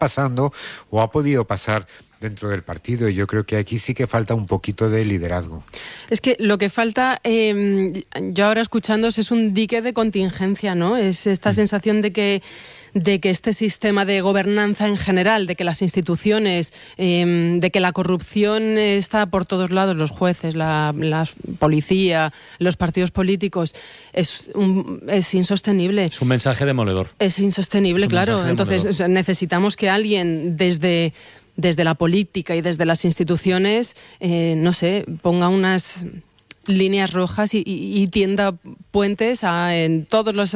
pasando o ha podido pasar dentro del partido, y yo creo que aquí sí que falta un poquito de liderazgo. Es que lo que falta, yo ahora escuchándos, es un dique de contingencia, ¿no? Es esta sensación de que este sistema de gobernanza en general, de que las instituciones, de que la corrupción está por todos lados, los jueces, la policía, los partidos políticos, es insostenible. Es un mensaje demoledor. Es insostenible, claro. Entonces, o sea, necesitamos que alguien desde la política y desde las instituciones, no sé, ponga unas líneas rojas y tienda puentes en todos los...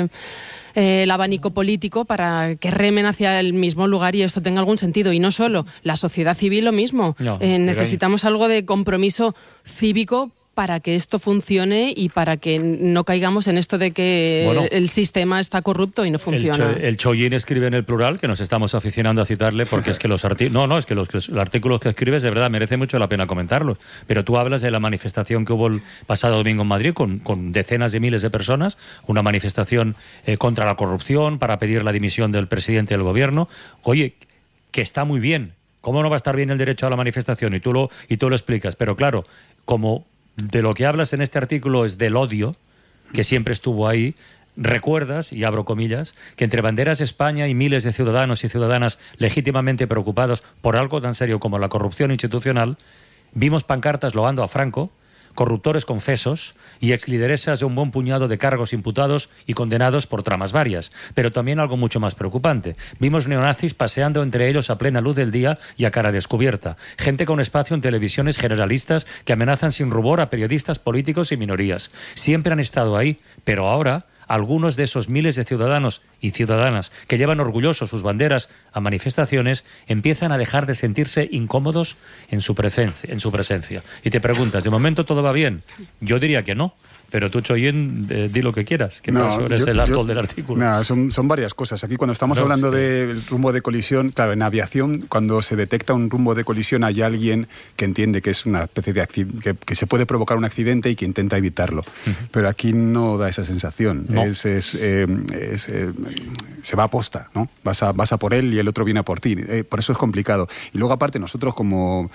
el abanico político para que remen hacia el mismo lugar y esto tenga algún sentido. Y no solo, la sociedad civil lo mismo. No, necesitamos algo de compromiso cívico para que esto funcione y para que no caigamos en esto de que el sistema está corrupto y no funciona. El Chollín escribe en el plural, que nos estamos aficionando a citarle, porque es que los artículos que escribes de verdad merece mucho la pena comentarlos. Pero tú hablas de la manifestación que hubo el pasado domingo en Madrid con decenas de miles de personas, una manifestación contra la corrupción, para pedir la dimisión del presidente del gobierno. Oye, que está muy bien. ¿Cómo no va a estar bien el derecho a la manifestación? Y tú lo explicas. Pero claro, como de lo que hablas en este artículo es del odio, que siempre estuvo ahí, recuerdas, y abro comillas, que entre banderas de España y miles de ciudadanos y ciudadanas legítimamente preocupados por algo tan serio como la corrupción institucional, vimos pancartas loando a Franco, corruptores confesos y exlideresas de un buen puñado de cargos imputados y condenados por tramas varias. Pero también algo mucho más preocupante. Vimos neonazis paseando entre ellos a plena luz del día y a cara descubierta. Gente con espacio en televisiones generalistas que amenazan sin rubor a periodistas, políticos y minorías. Siempre han estado ahí, pero ahora algunos de esos miles de ciudadanos y ciudadanas que llevan orgullosos sus banderas a manifestaciones empiezan a dejar de sentirse incómodos en su presencia. Y te preguntas, ¿de momento todo va bien? Yo diría que no. Pero tú, Chollín, di lo que quieras, que no eres el autor del artículo. No, son varias cosas. Aquí cuando estamos hablando del rumbo de colisión, claro, en aviación, cuando se detecta un rumbo de colisión, hay alguien que entiende que es una especie de que se puede provocar un accidente y que intenta evitarlo. Pero aquí no da esa sensación. No. Se va a posta, ¿no? Vas a por él y el otro viene a por ti. Por eso es complicado. Y luego, aparte, nosotros como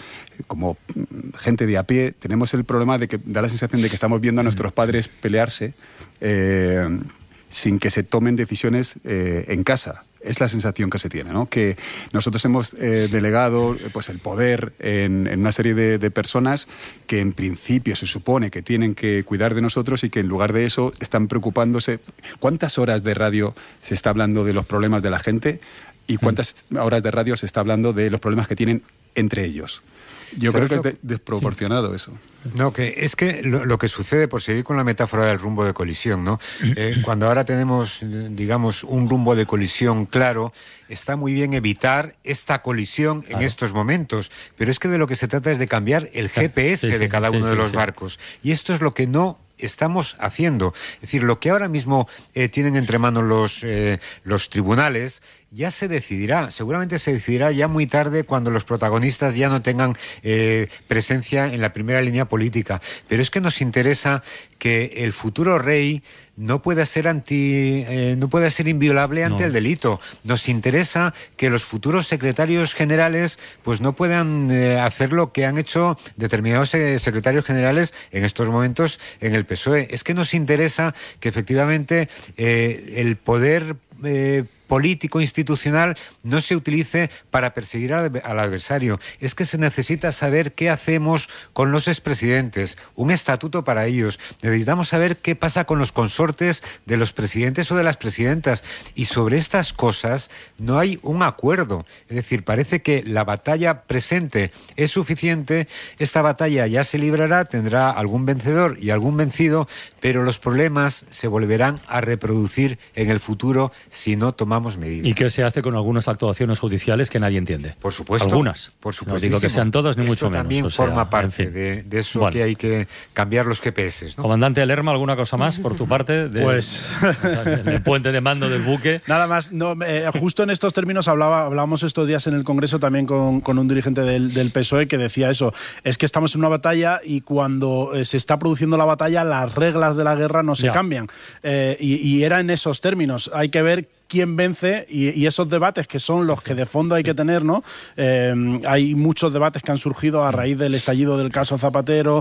gente de a pie, tenemos el problema de que da la sensación de que estamos viendo a nuestros padres pelearse sin que se tomen decisiones en casa. Es la sensación que se tiene, ¿no? Que nosotros hemos delegado pues el poder en una serie de personas que en principio se supone que tienen que cuidar de nosotros y que en lugar de eso están preocupándose. ¿Cuántas horas de radio se está hablando de los problemas de la gente y cuántas horas de radio se está hablando de los problemas que tienen entre ellos? Yo creo que es desproporcionado eso. No, que es que lo que sucede, por seguir con la metáfora del rumbo de colisión, ¿no? Cuando ahora tenemos, digamos, un rumbo de colisión claro, está muy bien evitar esta colisión en estos momentos, pero es que de lo que se trata es de cambiar el GPS de cada uno de los barcos. Y esto es lo que no estamos haciendo. Es decir, lo que ahora mismo tienen entre manos los tribunales ya se decidirá, seguramente se decidirá ya muy tarde cuando los protagonistas ya no tengan presencia en la primera línea política. Pero es que nos interesa que el futuro rey no pueda ser inviolable ante el delito. Nos interesa que los futuros secretarios generales pues no puedan hacer lo que han hecho determinados secretarios generales en estos momentos en el PSOE. Es que nos interesa que efectivamente el poder político institucional no se utilice para perseguir al adversario. Es que se necesita saber qué hacemos con los expresidentes, un estatuto para ellos. Necesitamos saber qué pasa con los consortes de los presidentes o de las presidentas. Y sobre estas cosas no hay un acuerdo. Es decir, parece que la batalla presente es suficiente, esta batalla ya se librará, tendrá algún vencedor y algún vencido, pero los problemas se volverán a reproducir en el futuro si no tomamos medidas. ¿Y qué se hace con algunas actuaciones judiciales que nadie entiende? Por supuesto. Algunas. Por supuesto. No digo que sean todas ni mucho menos. También forma parte de eso, bueno, que hay que cambiar los GPS, ¿no? Comandante Lerma, ¿alguna cosa más por tu parte? Pues... el puente de mando del buque. Nada más. No, justo en estos términos hablábamos estos días en el Congreso también con un dirigente del PSOE que decía eso. Es que estamos en una batalla y cuando se está produciendo la batalla las reglas de la guerra no se cambian. Y era en esos términos. Hay que ver quién vence y esos debates que son los que de fondo hay que tener, ¿no? Hay muchos debates que han surgido a raíz del estallido del caso Zapatero,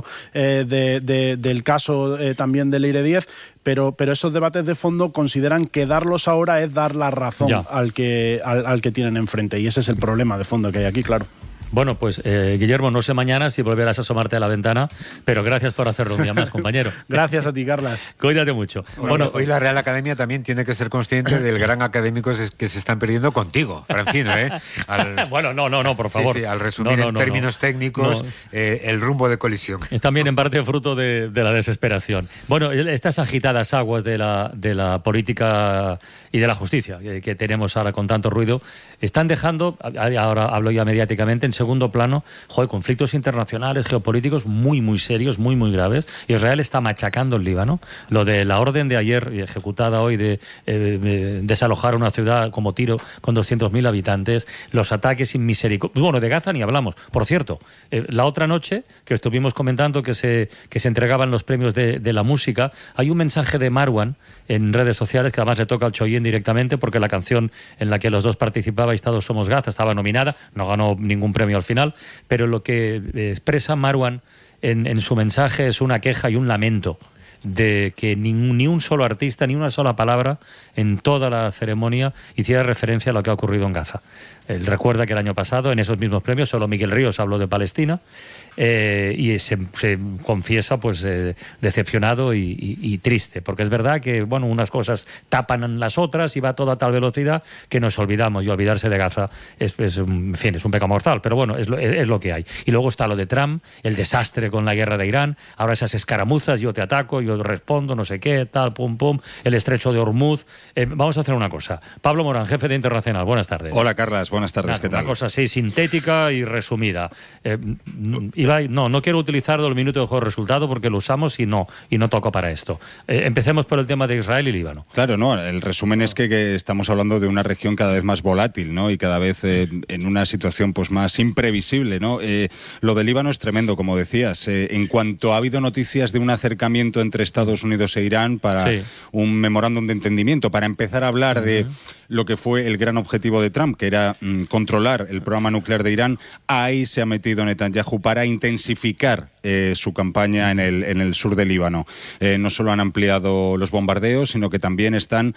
del caso también del Leire 10, pero esos debates de fondo consideran que darlos ahora es dar la razón al que tienen enfrente, y ese es el problema de fondo que hay aquí, claro. Bueno, pues Guillermo, no sé mañana si volverás a asomarte a la ventana, pero gracias por hacerlo un día más, compañero. Gracias a ti, Carlas. Cuídate mucho. Bueno, hoy la Real Academia también tiene que ser consciente del gran académico que se están perdiendo contigo, Francino, ¿eh? Bueno, no, por favor. Sí, al resumir en términos técnicos el rumbo de colisión. Es también en parte fruto de la desesperación. Bueno, estas agitadas aguas de la política y de la justicia que tenemos ahora con tanto ruido, están dejando, ahora hablo ya mediáticamente, en segundo plano, conflictos internacionales, geopolíticos muy, muy serios, muy, muy graves. Israel está machacando el Líbano. Lo de la orden de ayer, ejecutada hoy, de desalojar una ciudad como Tiro con 200.000 habitantes, los ataques sin misericordia. Bueno, de Gaza ni hablamos. Por cierto, la otra noche, que estuvimos comentando que se entregaban los premios de la música, hay un mensaje de Marwan en redes sociales, que además le toca al Choyín directamente, porque la canción en la que los dos participabais, Todos somos Gaza, estaba nominada, no ganó ningún premio al final, pero lo que expresa Marwan en su mensaje es una queja y un lamento de que ni un solo artista, ni una sola palabra en toda la ceremonia hiciera referencia a lo que ha ocurrido en Gaza. Él recuerda que el año pasado, en esos mismos premios, solo Miguel Ríos habló de Palestina, y se confiesa pues decepcionado y triste, porque es verdad que unas cosas tapan las otras y va todo a tal velocidad que nos olvidamos, y olvidarse de Gaza es un pecado mortal, pero bueno, es lo que hay. Y luego está lo de Trump, el desastre con la guerra de Irán, ahora esas escaramuzas, yo te ataco, yo respondo, no sé qué, tal, pum, pum, el estrecho de Hormuz. Vamos a hacer una cosa. Pablo Morán, jefe de Internacional, buenas tardes. Hola, Carlas, buenas tardes, ¿qué tal? Una cosa así, sintética y resumida. No quiero utilizar el minuto de juego resultado porque lo usamos y no toco para esto. Empecemos por el tema de Israel y Líbano. Claro, el resumen es que estamos hablando de una región cada vez más volátil, ¿no? Y cada vez en una situación pues más imprevisible, ¿no? Lo de Líbano es tremendo, como decías. En cuanto ha habido noticias de un acercamiento entre Estados Unidos e Irán para un memorándum de entendimiento, para empezar a hablar de lo que fue el gran objetivo de Trump, que era controlar el programa nuclear de Irán, ahí se ha metido Netanyahu para intensificar su campaña en el sur del Líbano. No solo han ampliado los bombardeos, sino que también están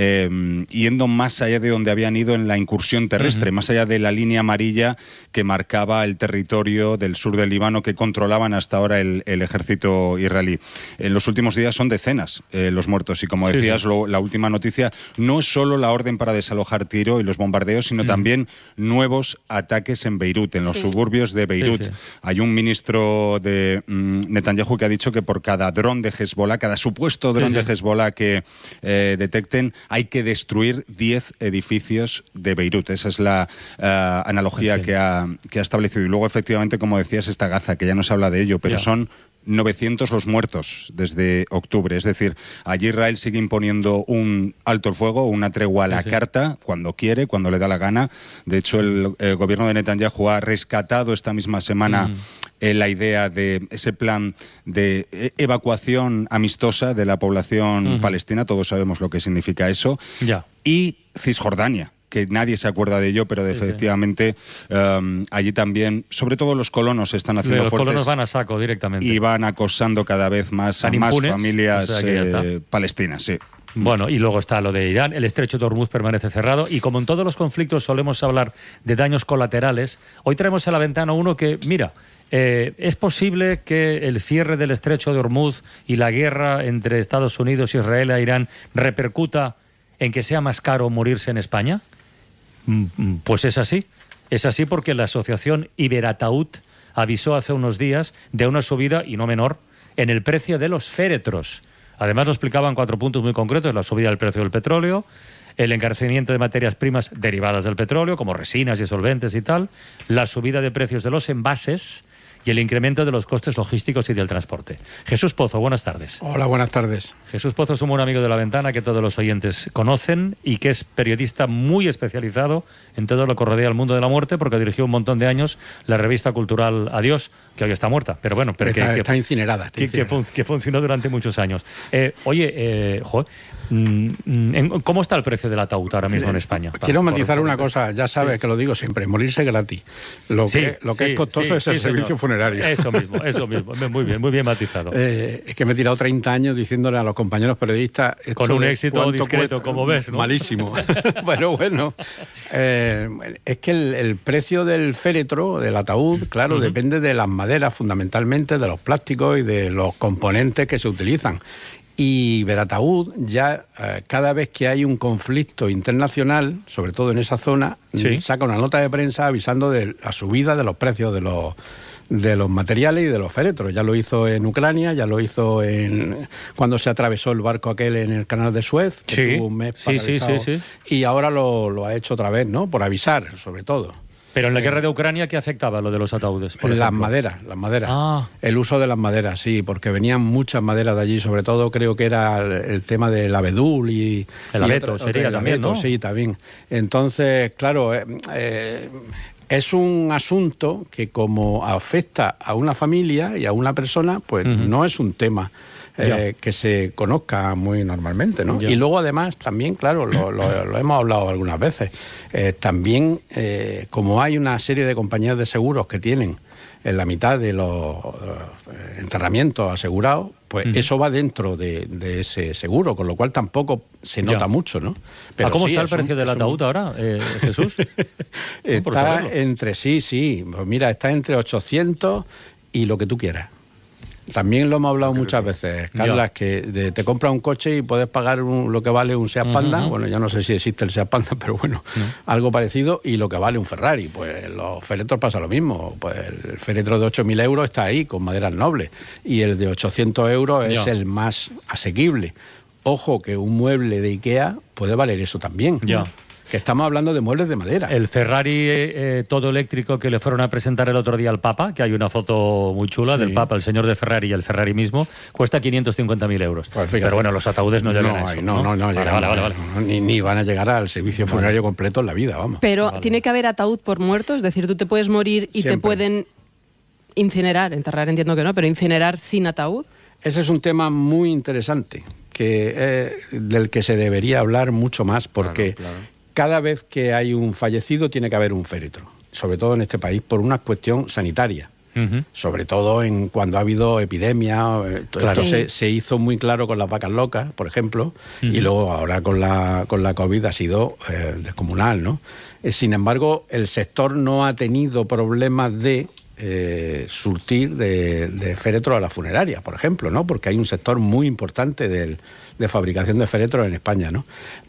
yendo más allá de donde habían ido en la incursión terrestre, más allá de la línea amarilla que marcaba el territorio del sur del Líbano que controlaban hasta ahora el ejército israelí. En los últimos días son decenas los muertos, y como decías, la última noticia no es solo la orden para desalojar Tiro y los bombardeos, sino también nuevos ataques en Beirut, en los suburbios de Beirut. Hay un ministro de Netanyahu que ha dicho que por cada dron de Hezbollah, cada supuesto dron de Hezbollah que detecten, hay que destruir 10 edificios de Beirut. Esa es la analogía que ha establecido. Y luego, efectivamente, como decías, está Gaza, que ya no se habla de ello, pero son 900 los muertos desde octubre. Es decir, allí Israel sigue imponiendo un alto el fuego, una tregua a la carta, cuando quiere, cuando le da la gana. De hecho, el gobierno de Netanyahu ha rescatado esta misma semana la idea de ese plan de evacuación amistosa de la población palestina. Todos sabemos lo que significa eso. Y Cisjordania, que nadie se acuerda de ello, pero efectivamente allí también, sobre todo los colonos están haciendo fuertes. Los colonos van a saco directamente. Y van acosando cada vez más a más familias palestinas, Bueno, y luego está lo de Irán. El estrecho de Hormuz permanece cerrado, y como en todos los conflictos solemos hablar de daños colaterales, hoy traemos a la ventana uno que, mira, ¿es posible que el cierre del estrecho de Hormuz y la guerra entre Estados Unidos, Israel e Irán repercuta en que sea más caro morirse en España? Pues es así. Es así porque la asociación Iberataúd avisó hace unos días de una subida, y no menor, en el precio de los féretros. Además, lo explicaban 4 puntos muy concretos: la subida del precio del petróleo, el encarecimiento de materias primas derivadas del petróleo, como resinas y solventes y tal, la subida de precios de los envases, y el incremento de los costes logísticos y del transporte. Jesús Pozo, buenas tardes. Hola, buenas tardes. Jesús Pozo es un buen amigo de La Ventana que todos los oyentes conocen y que es periodista muy especializado en todo lo que rodea al mundo de la muerte, porque dirigió un montón de años la revista cultural Adiós, que hoy está muerta, pero bueno, pero está incinerada. Que funcionó durante muchos años. ¿Cómo está el precio del ataúd ahora mismo en España? Quiero matizar una cosa, ya sabes que lo digo siempre, morirse gratis. Lo que es costoso es el servicio funerario. Eso mismo, muy bien matizado. Es que me he tirado 30 años diciéndole a los compañeros periodistas... Con un éxito discreto, como ves, ¿no? Malísimo. Pero bueno, es que el precio del féretro, del ataúd, claro, depende de las maderas fundamentalmente, de los plásticos y de los componentes que se utilizan. Y Verataúd ya cada vez que hay un conflicto internacional, sobre todo en esa zona, saca una nota de prensa avisando de la subida de los precios de los materiales y de los féretros. Ya lo hizo en Ucrania, ya lo hizo cuando se atravesó el barco aquel en el canal de Suez, que tuvo un mes paralizado, y ahora lo ha hecho otra vez, ¿no? Por avisar, sobre todo. Pero en la guerra de Ucrania, ¿qué afectaba lo de los ataúdes? Las maderas. El uso de las maderas, sí, porque venían muchas maderas de allí, sobre todo creo que era el tema del abedul y... El abeto sería también, ¿no? Sí, también. Entonces, claro, es un asunto que como afecta a una familia y a una persona, pues no es un tema que se conozca muy normalmente, ¿no? Y luego además también, claro, lo hemos hablado algunas veces, también como hay una serie de compañías de seguros que tienen en la mitad de los enterramientos asegurados, pues eso va dentro de ese seguro, con lo cual tampoco se nota mucho, ¿no? Pero ¿cómo está el precio del ataúd ahora, Jesús? Está entre, pues mira, está entre 800 y lo que tú quieras. También lo hemos hablado muchas veces, Carlas, que te compras un coche y puedes pagar lo que vale un Seat Panda, bueno, ya no sé si existe el Seat Panda, pero bueno, algo parecido, y lo que vale un Ferrari. Pues los féretros pasa lo mismo, pues el féretro de 8.000 euros está ahí, con maderas nobles, y el de 800 euros es el más asequible. Ojo que un mueble de Ikea puede valer eso también. Que estamos hablando de muebles de madera. El Ferrari todo eléctrico que le fueron a presentar el otro día al Papa, que hay una foto muy chula del Papa, el señor de Ferrari y el Ferrari mismo, cuesta 550.000 euros. Pues pero bueno, los ataúdes no llegan a eso. No, vale. Ni van a llegar al servicio funerario completo en la vida, vamos. Pero tiene que haber ataúd por muerto, es decir, tú te puedes morir y te pueden incinerar, enterrar entiendo que no, pero incinerar sin ataúd. Ese es un tema muy interesante, del que se debería hablar mucho más, porque... Cada vez que hay un fallecido tiene que haber un féretro, sobre todo en este país, por una cuestión sanitaria. Sobre todo cuando ha habido epidemias. Esto se hizo muy claro con las vacas locas, por ejemplo, y luego ahora con la COVID ha sido descomunal, ¿no? Sin embargo, el sector no ha tenido problemas de surtir de féretros a las funerarias, por ejemplo, ¿no? Porque hay un sector muy importante de fabricación de féretros en España, ¿no?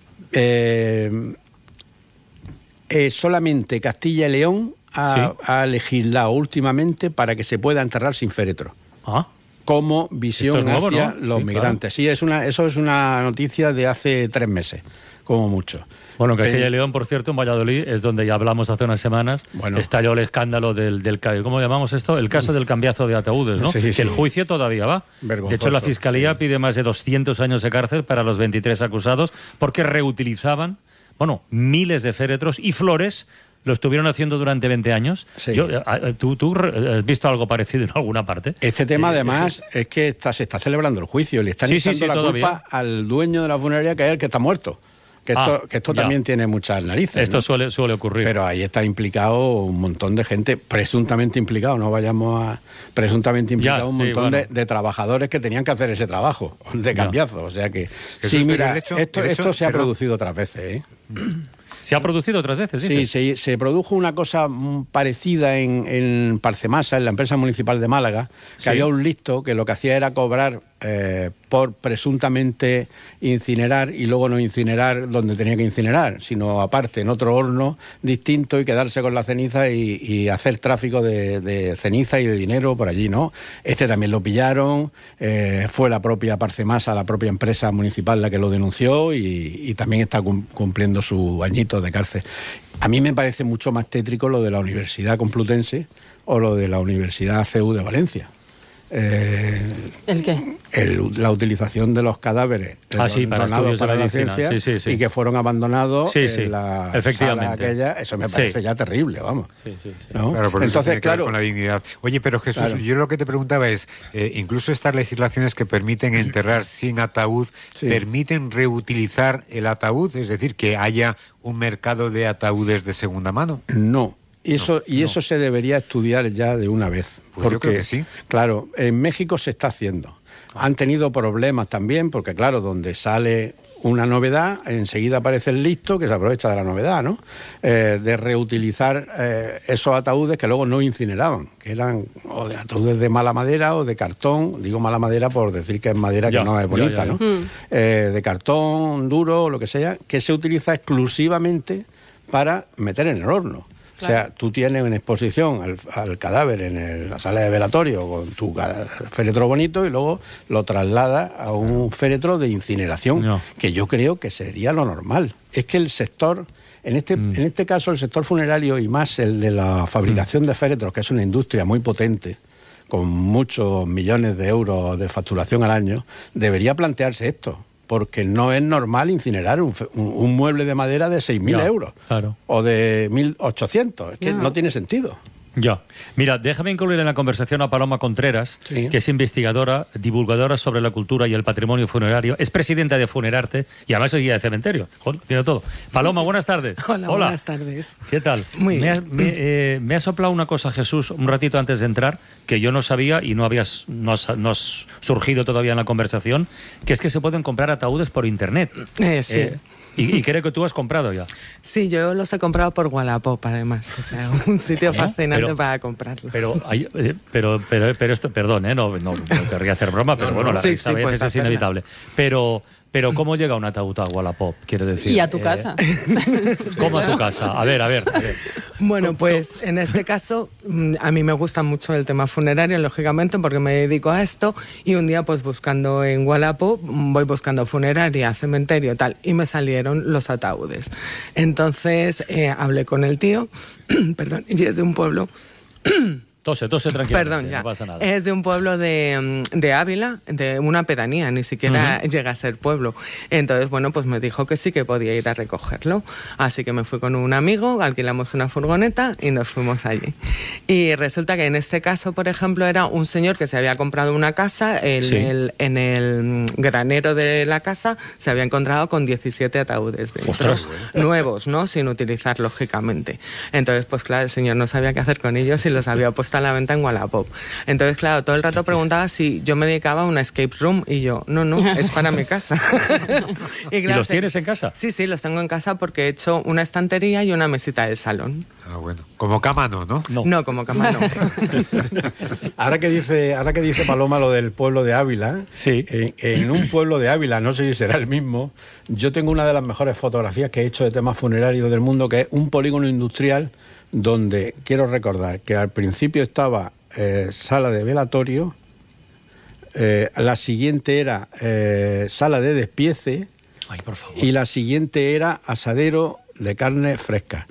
Solamente Castilla y León ha legislado últimamente para que se pueda enterrar sin féretro. Como visión nuevo, hacia los migrantes. Claro. Sí, eso es una noticia de hace 3 meses, como mucho. Bueno, en Castilla y León, por cierto, en Valladolid, es donde ya hablamos hace unas semanas, estalló el escándalo del ¿cómo llamamos esto? El caso del cambiazo de ataúdes, ¿no? Que el juicio todavía va. Vergonzoso. De hecho, la Fiscalía pide más de 200 años de cárcel para los 23 acusados porque reutilizaban miles de féretros y flores. Lo estuvieron haciendo durante 20 años. ¿Tú has visto algo parecido en alguna parte? Este tema, además, es que se está celebrando el juicio. Le están echando la culpa al dueño de la funeraria, que es el que está muerto. Que esto también tiene muchas narices. Esto suele ocurrir. Pero ahí está implicado un montón de gente, presuntamente implicado, presuntamente implicado un montón de trabajadores que tenían que hacer ese trabajo de cambiazo. O sea que... Esto se ha producido otras veces, ¿eh? ¿Se ha producido otras veces? Sí, se produjo una cosa parecida en Parcemasa, en la empresa municipal de Málaga, que había un listo que lo que hacía era cobrar por presuntamente incinerar y luego no incinerar donde tenía que incinerar, sino aparte en otro horno distinto y quedarse con la ceniza y hacer tráfico de ceniza y de dinero por allí, ¿no? Este también lo pillaron, fue la propia Parcemasa, la propia empresa municipal la que lo denunció y también está cumpliendo su añito de cárcel. A mí me parece mucho más tétrico lo de la Universidad Complutense o lo de la Universidad CEU de Valencia. ¿El qué? La utilización de los cadáveres donados para la ciencia y que fueron abandonados en la sala aquella, eso me parece ya terrible, vamos. ¿No? Claro, por entonces, eso tiene que ver con la dignidad. Oye, pero Jesús, yo lo que te preguntaba es, incluso estas legislaciones que permiten enterrar sin ataúd, ¿permiten reutilizar el ataúd? Es decir, que haya un mercado de ataúdes de segunda mano. No. Eso se debería estudiar ya de una vez. Pues yo creo que sí. Claro, en México se está haciendo. Han tenido problemas también, porque claro, donde sale una novedad, enseguida aparece el listo que se aprovecha de la novedad, ¿no? De reutilizar esos ataúdes que luego no incineraban, que eran o de ataúdes de mala madera o de cartón, digo mala madera por decir que es madera que no es bonita, ¿no? De cartón duro o lo que sea, que se utiliza exclusivamente para meter en el horno. Claro. O sea, tú tienes una exposición al cadáver en la sala de velatorio con tu féretro bonito y luego lo trasladas a un féretro de incineración, que yo creo que sería lo normal. Es que el sector, en este caso el sector funerario y más el de la fabricación de féretros, que es una industria muy potente, con muchos millones de euros de facturación al año, debería plantearse esto. Porque no es normal incinerar un mueble de madera de 6.000 euros o de 1.800. Es que no tiene sentido. Ya. Mira, déjame incluir en la conversación a Paloma Contreras, que es investigadora, divulgadora sobre la cultura y el patrimonio funerario, es presidenta de Funerarte y además es guía de cementerio. Joder, tiene todo. Paloma, buenas tardes. Hola, buenas tardes. ¿Qué tal? Muy bien. Me ha soplado una cosa, Jesús, un ratito antes de entrar, que yo no sabía y no has surgido todavía en la conversación, que es que se pueden comprar ataúdes por internet. Sí. Y creo que tú has comprado ya. Sí, yo los he comprado por Wallapop, además. O sea, un sitio fascinante para comprarlos. Pero esto, perdón, no querría hacer broma, pero bueno, la risa a veces es inevitable. Pero ¿cómo llega un ataúd a Wallapop? Quiero decir. Y a tu casa. ¿Cómo a tu casa? A ver. Bueno, pues en este caso a mí me gusta mucho el tema funerario, lógicamente, porque me dedico a esto y un día pues buscando en Wallapop, voy buscando funeraria, cementerio, tal, y me salieron los ataúdes. Entonces hablé con el tío, perdón, y es de un pueblo... Tose tranquilo. Perdón, ya. No pasa nada. Es de un pueblo de Ávila, de una pedanía, ni siquiera llega a ser pueblo. Entonces, bueno, pues me dijo que sí que podía ir a recogerlo. Así que me fui con un amigo, alquilamos una furgoneta y nos fuimos allí. Y resulta que en este caso, por ejemplo, era un señor que se había comprado una casa, en el granero de la casa se había encontrado con 17 ataúdes dentro, nuevos, ¿no? Sin utilizar, lógicamente. Entonces, pues claro, el señor no sabía qué hacer con ellos y los había puesto a la venta en Wallapop. Entonces, claro, todo el rato preguntaba si yo me dedicaba a una escape room y yo, no, es para mi casa. ¿Y los tienes en casa? Sí, los tengo en casa porque he hecho una estantería y una mesita del salón. Ah, bueno. Como cama no. No, como cama no. Ahora que dice Paloma lo del pueblo de Ávila, en un pueblo de Ávila, no sé si será el mismo, yo tengo una de las mejores fotografías que he hecho de temas funerarios del mundo, que es un polígono industrial donde quiero recordar que al principio estaba sala de velatorio, la siguiente era sala de despiece. Ay, por favor. Y la siguiente era asadero de carne fresca.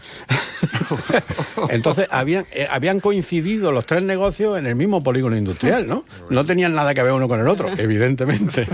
Entonces habían coincidido los tres negocios en el mismo polígono industrial, ¿no? No tenían nada que ver uno con el otro, evidentemente.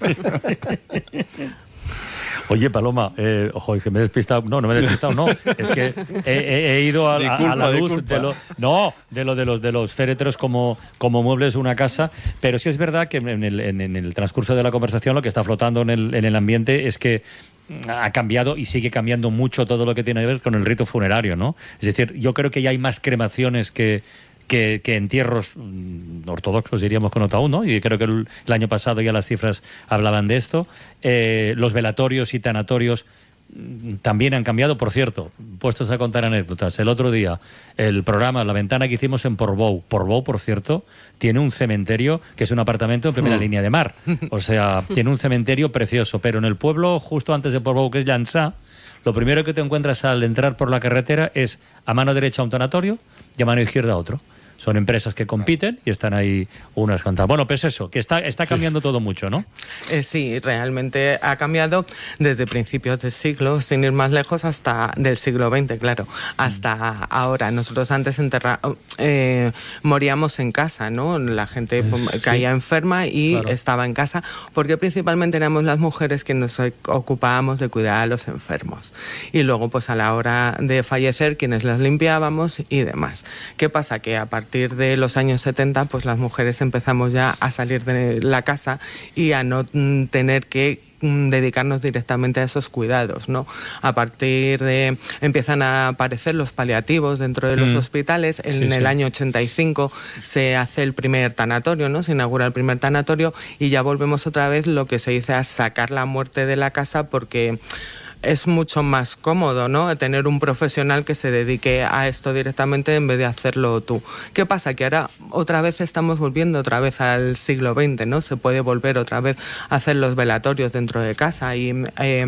Oye, Paloma, ojo, es que me he despistado. No me he despistado, no. Es que he ido a la luz de los féretros como muebles de una casa. Pero sí es verdad que en el transcurso de la conversación lo que está flotando en el ambiente es que ha cambiado y sigue cambiando mucho todo lo que tiene que ver con el rito funerario, ¿no? Es decir, yo creo que ya hay más cremaciones que entierros ortodoxos, diríamos, con ataúd, ¿no? Y creo que el año pasado ya las cifras hablaban de esto. Los velatorios y tanatorios también han cambiado. Por cierto, puestos a contar anécdotas, el otro día el programa La Ventana que hicimos en Portbou, por cierto, tiene un cementerio que es un apartamento en primera línea de mar, o sea, tiene un cementerio precioso, pero en el pueblo justo antes de Portbou, que es Llançà, lo primero que te encuentras al entrar por la carretera es a mano derecha un tanatorio y a mano izquierda otro. Son empresas que compiten y están ahí unas cuantas. Bueno, pues eso, que está cambiando todo mucho, ¿no? Sí, realmente ha cambiado desde principios del siglo, sin ir más lejos, hasta del siglo XX, claro, hasta ahora. Nosotros antes moríamos en casa, ¿no? La gente caía enferma y estaba en casa, porque principalmente éramos las mujeres que nos ocupábamos de cuidar a los enfermos. Y luego, pues a la hora de fallecer, quienes las limpiábamos y demás. ¿Qué pasa? Que a partir de los años 70, pues las mujeres empezamos ya a salir de la casa y a no tener que dedicarnos directamente a esos cuidados, ¿no? A partir de empiezan a aparecer los paliativos dentro de los hospitales. En el año 85 se hace el primer tanatorio, ¿no? Se inaugura el primer tanatorio y ya volvemos otra vez lo que se dice a sacar la muerte de la casa, porque es mucho más cómodo, ¿no? Tener un profesional que se dedique a esto directamente en vez de hacerlo tú. ¿Qué pasa? Que ahora otra vez estamos volviendo otra vez al siglo XX, ¿no? Se puede volver otra vez a hacer los velatorios dentro de casa. Hay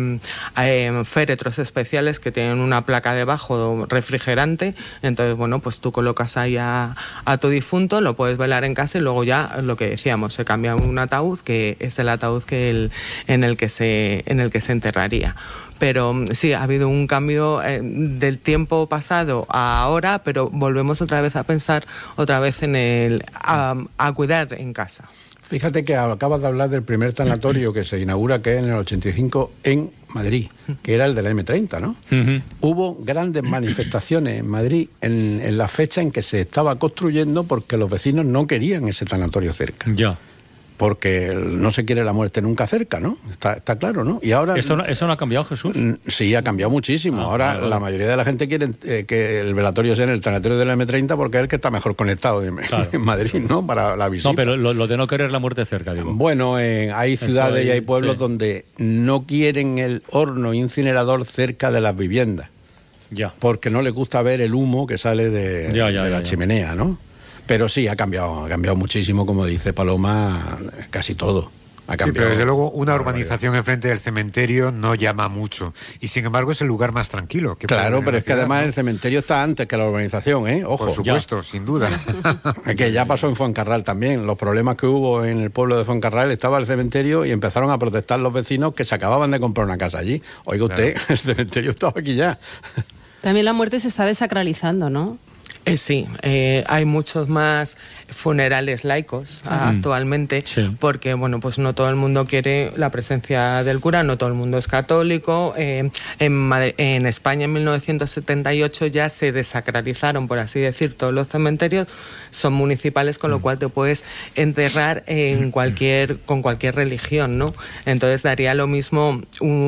féretros especiales que tienen una placa debajo refrigerante. Entonces, bueno, pues tú colocas ahí a tu difunto, lo puedes velar en casa y luego ya, lo que decíamos, se cambia un ataúd, que es el ataúd en el que se enterraría. Pero sí, ha habido un cambio del tiempo pasado a ahora, pero volvemos otra vez a pensar otra vez en a cuidar en casa. Fíjate que acabas de hablar del primer tanatorio que se inaugura, que es en el 85 en Madrid, que era el de la M30, ¿no? Hubo grandes manifestaciones en Madrid en la fecha en que se estaba construyendo, porque los vecinos no querían ese tanatorio cerca. Ya. Porque no se quiere la muerte nunca cerca, ¿no? Está claro, ¿no? Y ahora ¿Eso no ha cambiado, Jesús? Sí, ha cambiado muchísimo. Ahora la mayoría de la gente quiere que el velatorio sea en el tanatorio de la M30 porque es el que está mejor conectado en Madrid, ¿no? Para la visita. No, pero lo de no querer la muerte cerca, digo. Bueno, hay ciudades y hay pueblos donde no quieren el horno incinerador cerca de las viviendas. Ya. Porque no les gusta ver el humo que sale de la chimenea, ¿no? Pero sí, ha cambiado muchísimo, como dice Paloma, casi todo. Ha cambiado. Sí, pero desde luego una urbanización enfrente del cementerio no llama mucho. Y sin embargo es el lugar más tranquilo. Claro, pero es que además el cementerio está antes que la urbanización, ¿eh? Ojo. Por supuesto, sin duda. Que ya pasó en Fuencarral también. Los problemas que hubo en el pueblo de Fuencarral, estaba el cementerio y empezaron a protestar los vecinos que se acababan de comprar una casa allí. Oiga usted, el cementerio estaba aquí ya. También la muerte se está desacralizando, ¿no? Sí, hay muchos más funerales laicos actualmente, porque bueno, pues no todo el mundo quiere la presencia del cura, no todo el mundo es católico. En España en 1978 ya se desacralizaron, por así decir, todos los cementerios son municipales, con lo cual te puedes enterrar con cualquier religión, ¿no? Entonces daría lo mismo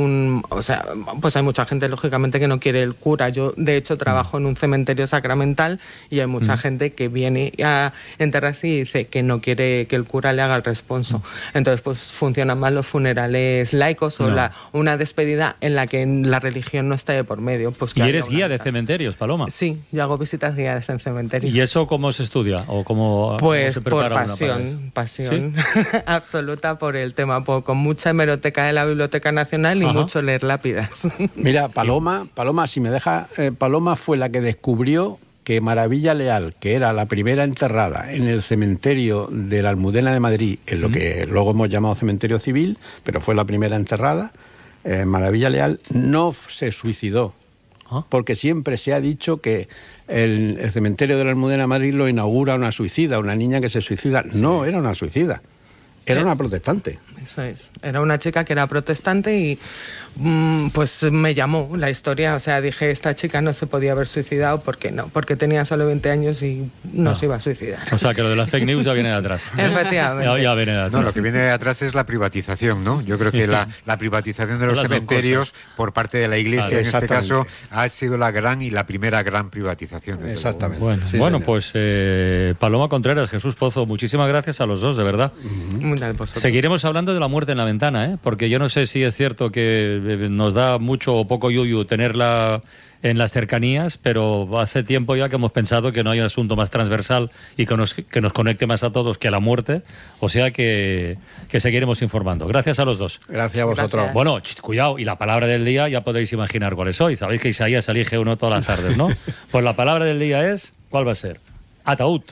pues hay mucha gente lógicamente que no quiere el cura. Yo de hecho trabajo en un cementerio sacramental y hay mucha gente que viene a enterrarse y dice que no quiere que el cura le haga el responso. Entonces pues funcionan más los funerales laicos o una despedida en la que la religión no está de por medio. Pues ¿Y eres guía de cementerios, Paloma? Sí, yo hago visitas guiadas en cementerios. ¿Y eso cómo se estudia? ¿O cómo pues se por prepara pasión absoluta por el tema, con mucha hemeroteca de la Biblioteca Nacional y mucho leer lápidas. Mira, Paloma, si me deja, Paloma fue la que descubrió que Maravilla Leal, que era la primera enterrada en el cementerio de la Almudena de Madrid, en lo que luego hemos llamado cementerio civil, pero fue la primera enterrada, Maravilla Leal no se suicidó, porque siempre se ha dicho que el cementerio de la Almudena de Madrid lo inaugura una suicida, una niña que se suicida. No, era una suicida, era una protestante. Eso es, era una chica que era protestante y pues me llamó la historia, o sea, dije, esta chica no se podía haber suicidado, porque tenía solo 20 años y no se iba a suicidar. O sea, que lo de las fake news ya viene de atrás. Efectivamente. Ya viene de atrás. No, lo que viene de atrás es la privatización, ¿no? Yo creo que la privatización de los cementerios por parte de la Iglesia, en este caso, ha sido la primera gran privatización. Exactamente. Bueno, pues Paloma Contreras, Jesús Pozo, muchísimas gracias a los dos, de verdad. Muchas gracias. Seguiremos hablando hablando de la muerte en la ventana, porque yo no sé si es cierto que nos da mucho o poco yuyu tenerla en las cercanías, pero hace tiempo ya que hemos pensado que no hay un asunto más transversal y que nos conecte más a todos que a la muerte, o sea que seguiremos informando. Gracias a los dos. Gracias a vosotros. Gracias. Bueno, cuidado, y la palabra del día ya podéis imaginar cuál es hoy. Sabéis que Isaías elige uno todas las tardes, ¿no? Pues la palabra del día es, ¿cuál va a ser? Ataúd.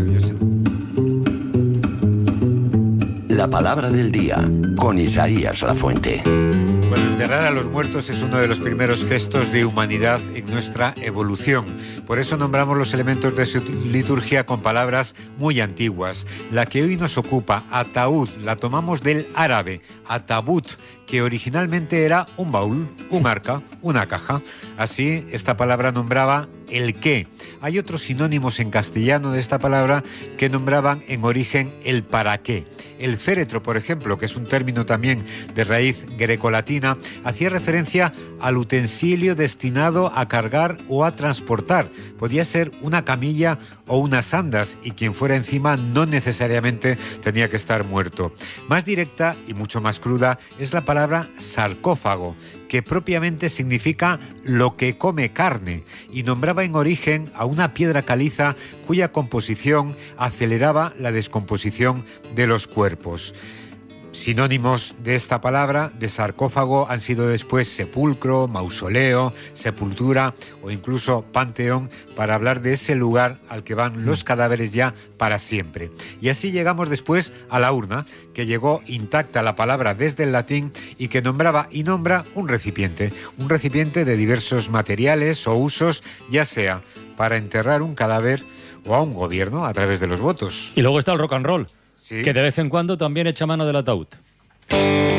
La palabra del día, con Isaías Lafuente. Bueno, enterrar a los muertos es uno de los primeros gestos de humanidad en nuestra evolución. Por eso nombramos los elementos de su liturgia con palabras muy antiguas. La que hoy nos ocupa, ataúd, la tomamos del árabe, atabut, que originalmente era un baúl, un arca, una caja. Así, esta palabra nombraba el qué. Hay otros sinónimos en castellano de esta palabra que nombraban en origen el para qué. El féretro, por ejemplo, que es un término también de raíz grecolatina, hacía referencia al utensilio destinado a cargar o a transportar. Podía ser una camilla o unas andas, y quien fuera encima no necesariamente tenía que estar muerto. Más directa y mucho más cruda es la palabra sarcófago, que propiamente significa lo que come carne, y nombraba en origen a una piedra caliza cuya composición aceleraba la descomposición de los cuerpos. Sinónimos de esta palabra, de sarcófago, han sido después sepulcro, mausoleo, sepultura o incluso panteón, para hablar de ese lugar al que van los cadáveres ya para siempre. Y así llegamos después a la urna, que llegó intacta la palabra desde el latín y que nombraba y nombra un recipiente de diversos materiales o usos, ya sea para enterrar un cadáver o a un gobierno a través de los votos. Y luego está el rock and roll, Sí. que de vez en cuando también echa mano del ataúd.